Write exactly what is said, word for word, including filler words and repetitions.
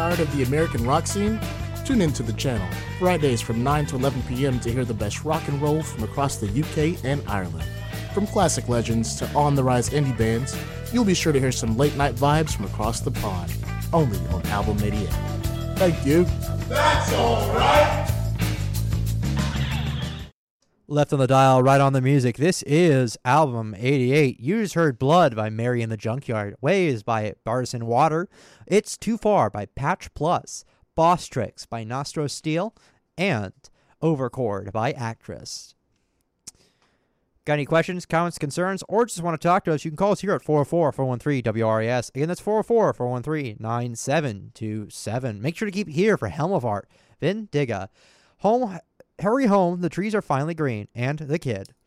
tired of the American rock scene? Tune into the channel, Fridays from nine to eleven p.m. to hear the best rock and roll from across the U K and Ireland. From classic legends to on-the-rise indie bands, you'll be sure to hear some late-night vibes from across the pond, only on Album eighty-eight. Thank you. That's all right. Left on the dial, right on the music. This is Album eighty-eight. You just heard Blood by Mary in the Junkyard, Ways by Barson Water, It's Too Far by Patch Plus, Boss Tricks by Nostro Steel, and Overchord by Actress. Got any questions, comments, concerns, or just want to talk to us? You can call us here at four oh four, four one three, W R A S. Again, that's four oh four, four one three, nine seven two seven. Make sure to keep here for Helm of Art, Vin Digga, Home... Hurry home, the trees are finally green, and the kid.